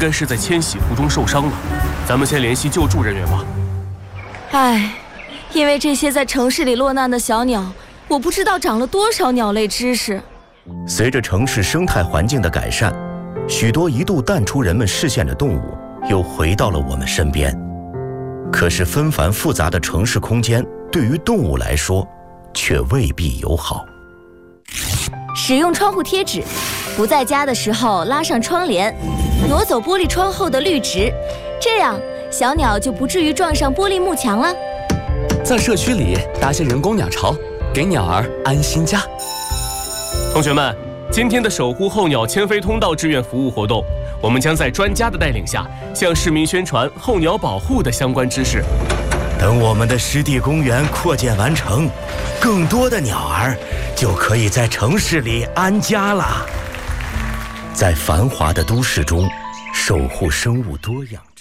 该是在迁徙途中受伤了。咱们先联系救助人员吧。 唉，因为这些在城市里落难的小鸟，我不知道长了多少鸟类知识。 随着城市生态环境的改善，许多一度淡出人们视线的动物又回到了我们身边。可是纷繁复杂的城市空间对于动物来说却未必友好。 使用窗户贴纸，不在家的时候拉上窗帘，挪走玻璃窗后的绿植，这样小鸟就不至于撞上玻璃幕墙了。 在社区里搭些人工鸟巢，给鸟儿安心家。 同学们，今天的守护候鸟迁飞通道志愿服务活动，我们将在专家的带领下，向市民宣传候鸟保护的相关知识。 等我们的湿地公园扩建完成，更多的鸟儿就可以在城市里安家了。在繁华的都市中，守护生物多样。